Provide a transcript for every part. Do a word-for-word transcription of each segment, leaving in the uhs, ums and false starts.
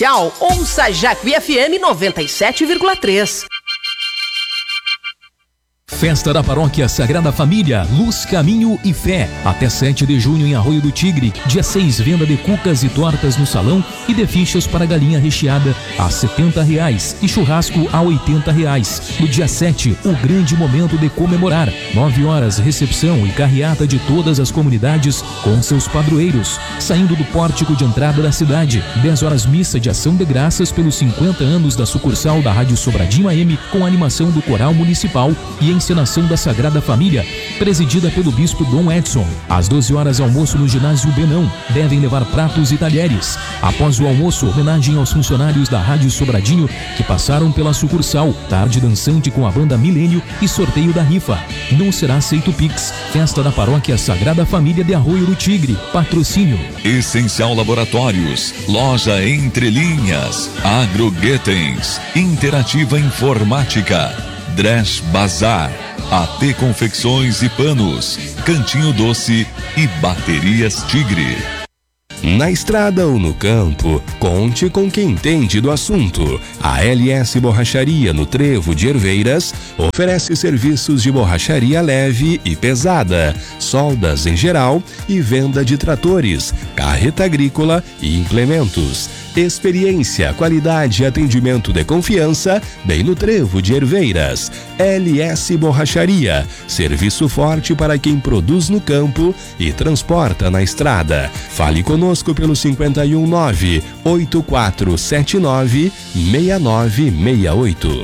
comercial, ouça Jacuí F M noventa e sete vírgula três. Festa da Paróquia Sagrada Família, Luz, Caminho e Fé. Até sete de junho em Arroio do Tigre. Dia seis, venda de cucas e tortas no salão e de fichas para galinha recheada a setenta reais e churrasco a oitenta reais. No dia sete, o grande momento de comemorar. nove horas, recepção e carreata de todas as comunidades com seus padroeiros, saindo do pórtico de entrada da cidade. dez horas, missa de ação de graças pelos cinquenta anos da sucursal da Rádio Sobradinho A M, com animação do Coral Municipal e encenação da Sagrada Família, presidida pelo Bispo Dom Edson. Às doze horas, almoço no Ginásio Benão. Devem levar pratos e talheres. Após o almoço, homenagem aos funcionários da Rádio Sobradinho que passaram pela sucursal. Tarde dançante com a banda Milênio e sorteio da rifa. Não será aceito Pix. Festa da Paróquia Sagrada Família de Arroio do Tigre. Patrocínio Essencial Laboratórios, Loja Entre Linhas, Agroguetens, Interativa Informática, Dresch Bazar, A T Confecções e Panos, Cantinho Doce e Baterias Tigre. Na estrada ou no campo, conte com quem entende do assunto. A L S Borracharia no Trevo de Herveiras oferece serviços de borracharia leve e pesada, soldas em geral e venda de tratores, carreta agrícola e implementos. Experiência, qualidade e atendimento de confiança, bem no Trevo de Herveiras. L S Borracharia, serviço forte para quem produz no campo e transporta na estrada. Fale conosco pelo cinco um nove, oito quatro sete nove, seis nove seis oito.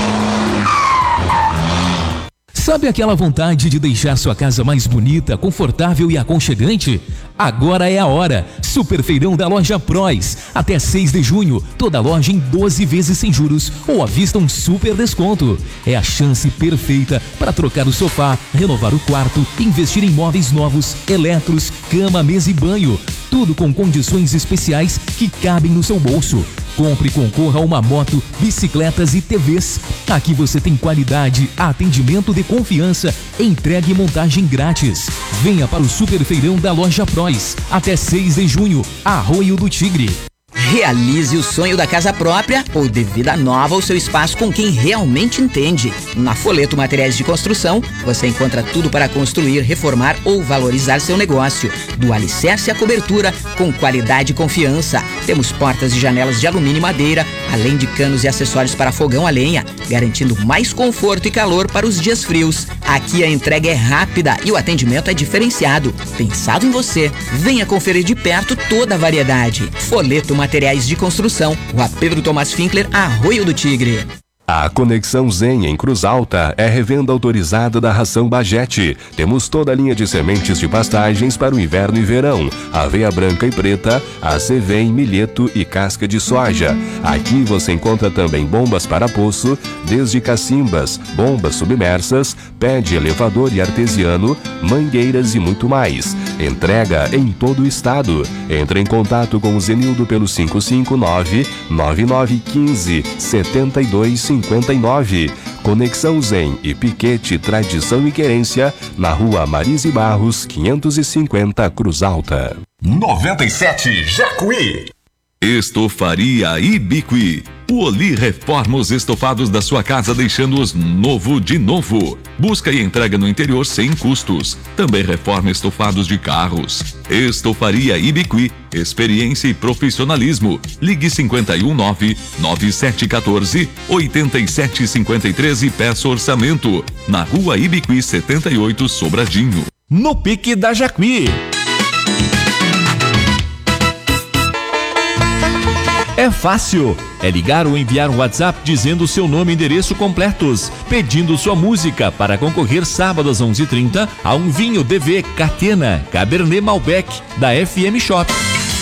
Sabe aquela vontade de deixar sua casa mais bonita, confortável e aconchegante? Agora é a hora. Super Feirão da Loja Prós. Até seis de junho, toda loja em doze vezes sem juros ou à vista um super desconto. É a chance perfeita para trocar o sofá, renovar o quarto, investir em móveis novos, eletros, cama, mesa e banho. Tudo com condições especiais que cabem no seu bolso. Compre e concorra a uma moto, bicicletas e T Vs. Aqui você tem qualidade, atendimento de confiança, entrega e montagem grátis. Venha para o Super Feirão da Loja Prós. Até seis de junho, Arroio do Tigre. Realize o sonho da casa própria ou de vida nova ao seu espaço com quem realmente entende. Na Folheto Materiais de Construção, você encontra tudo para construir, reformar ou valorizar seu negócio. Do alicerce à cobertura, com qualidade e confiança. Temos portas e janelas de alumínio e madeira, além de canos e acessórios para fogão a lenha, garantindo mais conforto e calor para os dias frios. Aqui a entrega é rápida e o atendimento é diferenciado. Pensado em você, venha conferir de perto toda a variedade. Folheto Materiais de Construção, Rua Pedro Tomás Finkler, Arroio do Tigre. A Conexão Zen em Cruz Alta é revenda autorizada da ração Bajete. Temos toda a linha de sementes de pastagens para o inverno e verão, aveia branca e preta, acevém, milheto e casca de soja. Aqui você encontra também bombas para poço, desde cacimbas, bombas submersas, pé de elevador e artesiano, mangueiras e muito mais. Entrega em todo o estado. Entre em contato com o Zenildo pelo cinco cinco nove, nove nove um cinco, sete dois cinco nove. Conexão Zen e Piquete Tradição e Querência, na Rua Marise Barros, quinhentos e cinquenta, Cruz Alta. noventa e sete Jacuí. Estofaria Ibiqui. Poli reforma os estofados da sua casa, deixando-os novo de novo. Busca e entrega no interior sem custos. Também reforma estofados de carros. Estofaria Ibiqui. Experiência e profissionalismo. Ligue cinco um nove, nove sete um quatro, oito sete cinco três e peça orçamento. Na Rua Ibiqui setenta e oito, Sobradinho. No Pique da Jacuí. É fácil, é ligar ou enviar um WhatsApp dizendo o seu nome e endereço completos, pedindo sua música para concorrer sábado às onze e trinta a um vinho D V Catena Cabernet Malbec da F M Shop.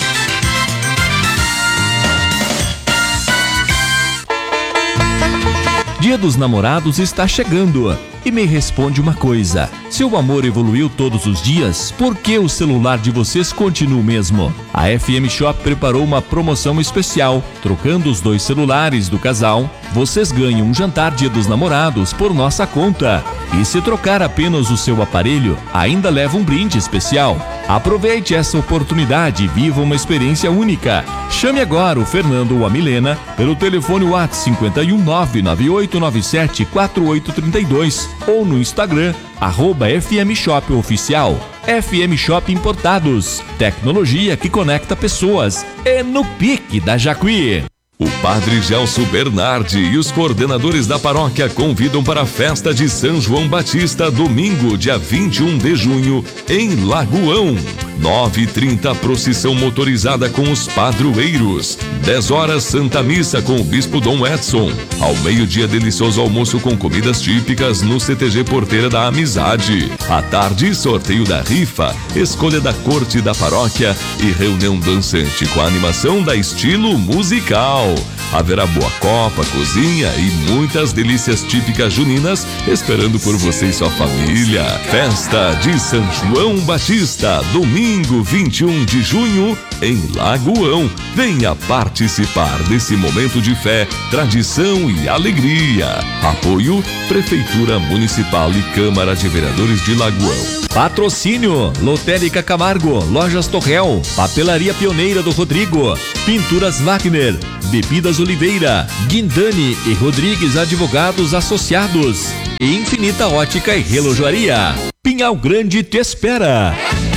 Dia dos Namorados está chegando. E me responde uma coisa: se o amor evoluiu todos os dias, por que o celular de vocês continua o mesmo? A F M Shop preparou uma promoção especial, trocando os dois celulares do casal vocês ganham um jantar Dia dos Namorados por nossa conta. E se trocar apenas o seu aparelho, ainda leva um brinde especial. Aproveite essa oportunidade e viva uma experiência única. Chame agora o Fernando ou a Milena pelo telefone WhatsApp cinco um nove nove oito nove sete quatro oito três dois ou no Instagram, arroba F M Shop Oficial. F M Shop Importados, tecnologia que conecta pessoas. É no pique da Jacuí. O Padre Gelson Bernardi e os coordenadores da paróquia convidam para a festa de São João Batista, domingo, dia vinte e um de junho, em Lagoão. nove e trinta, procissão motorizada com os padroeiros. dez horas, Santa Missa com o Bispo Dom Edson. Ao meio-dia, delicioso almoço com comidas típicas no C T G Porteira da Amizade. À tarde, sorteio da rifa, escolha da corte da paróquia e reunião dançante com a animação da Estilo Musical. Haverá boa copa, cozinha e muitas delícias típicas juninas esperando por você e sua família. Festa de São João Batista, domingo vinte e um de junho, em Lagoão. Venha participar desse momento de fé, tradição e alegria. Apoio Prefeitura Municipal e Câmara de Vereadores de Lagoão. Patrocínio Lotérica Camargo, Lojas Torrel, Papelaria Pioneira do Rodrigo, Pinturas Wagner, Bebidas Oliveira, Guindani e Rodrigues Advogados Associados, e Infinita Ótica e Relojoaria. Pinhal Grande te espera.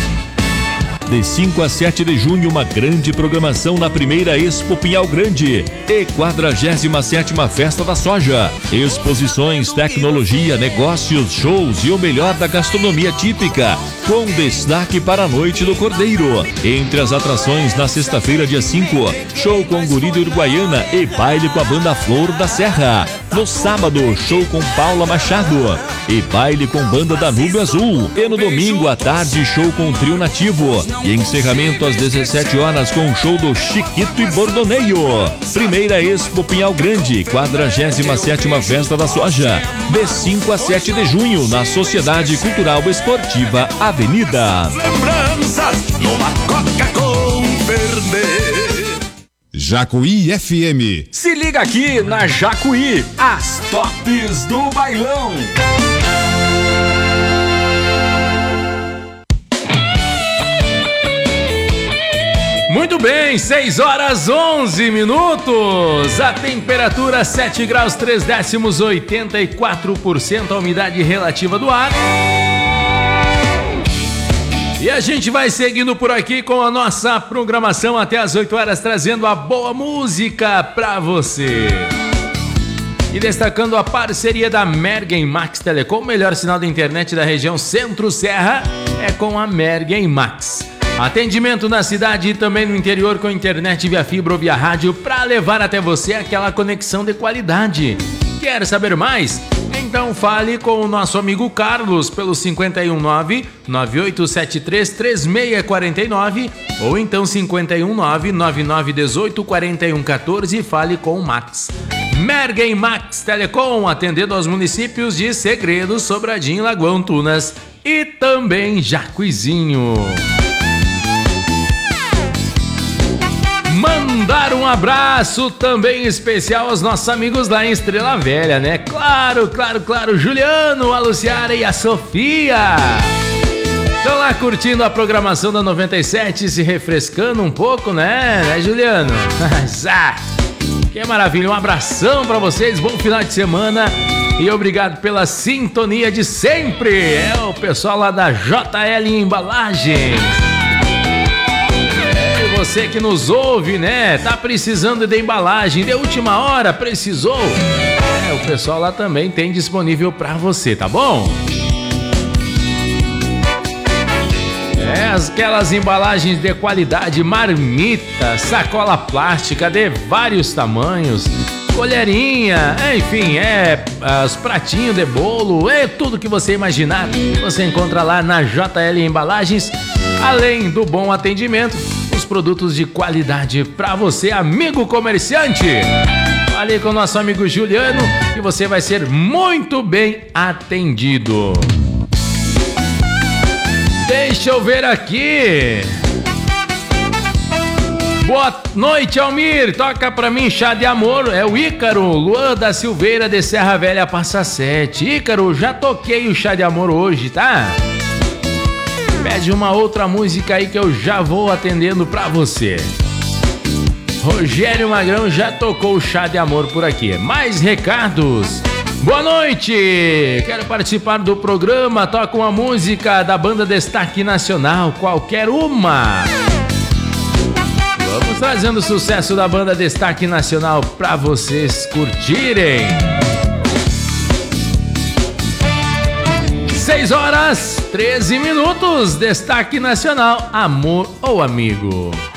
De cinco a sete de junho, uma grande programação na primeira Expo Pinhal Grande e quadragésima sétima Festa da Soja. Exposições, tecnologia, negócios, shows e o melhor da gastronomia típica, com destaque para a Noite do Cordeiro. Entre as atrações, na sexta-feira, dia cinco, show com Guri do Uruguaiana e baile com a banda Flor da Serra. No sábado, show com Paula Machado e baile com banda Danúbio Azul. E no domingo à tarde, show com o Trio Nativo. E encerramento às dezessete horas com o show do Chiquito e Bordoneio. Primeira Expo Pinhal Grande, quadragésima sétima Festa da Soja, de cinco a sete de junho, na Sociedade Cultural Esportiva Avenida. Lembranças numa Coca com verde. Jacuí F M. Se liga aqui na Jacuí, as tops do bailão. Muito bem, seis horas onze minutos, a temperatura sete graus três décimos, oitenta e quatro por cento a umidade relativa do ar. E a gente vai seguindo por aqui com a nossa programação até as oito horas, trazendo a boa música pra você. E destacando a parceria da Mergen Max Telecom, melhor sinal da internet da região Centro-Serra é com a Mergen Max. Atendimento na cidade e também no interior com internet via fibra ou via rádio para levar até você aquela conexão de qualidade. Quer saber mais? Então fale com o nosso amigo Carlos pelo cinco um nove, nove oito sete três, três seis quatro nove ou então cinco um nove, nove nove um oito, quatro um um quatro e fale com o Max. Mergen Max Telecom, atendendo aos municípios de Segredo, Sobradinho, Lagoão, Tunas e também Jacuizinho. Mandar um abraço também especial aos nossos amigos lá em Estrela Velha, né? Claro, claro, claro, Juliano, a Luciara e a Sofia. Estão lá curtindo a programação da noventa e sete, se refrescando um pouco, né, né Juliano? Que maravilha, um abração pra vocês, bom final de semana e obrigado pela sintonia de sempre. É o pessoal lá da J L Embalagens. Você que nos ouve, né? Tá precisando de embalagem de última hora, precisou? É, o pessoal lá também tem disponível pra você, tá bom? É, aquelas embalagens de qualidade, marmita, sacola plástica de vários tamanhos, colherinha, enfim, é os pratinhos de bolo, é tudo que você imaginar. Você encontra lá na J L Embalagens, além do bom atendimento, produtos de qualidade para você, amigo comerciante. Fale com o nosso amigo Juliano e você vai ser muito bem atendido. Deixa eu ver aqui. Boa noite, Almir. Toca pra mim Chá de Amor. É o Ícaro, Luan da Silveira de Serra Velha, Passa Sete. Ícaro, já toquei o Chá de Amor hoje, tá? Pede uma outra música aí que eu já vou atendendo pra você. Rogério Magrão já tocou o Chá de Amor por aqui. Mais recados. Boa noite! Quero participar do programa. Toca uma música da banda Destaque Nacional, qualquer uma. Vamos trazendo o sucesso da banda Destaque Nacional pra vocês curtirem. seis horas, treze minutos. Destaque Nacional, Amor ou Amigo.